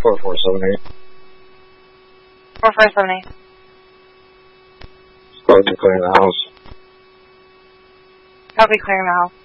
4478. 4478. Supposed to clear the house. I'll be clearing the house.